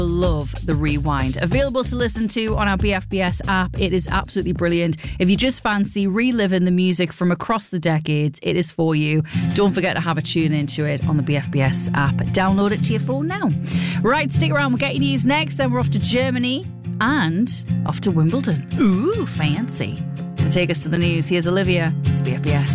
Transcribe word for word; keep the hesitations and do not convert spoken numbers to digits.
Love the Rewind. Available to listen to on our B F B S app. It is absolutely brilliant. If you just fancy reliving the music from across the decades, it is for you. Don't forget to have a tune into it on the B F B S app. Download it to your phone now. Right, stick around. We'll get your news next. Then we're off to Germany and off to Wimbledon. Ooh, fancy. To take us to the news, here's Olivia. It's B F B S.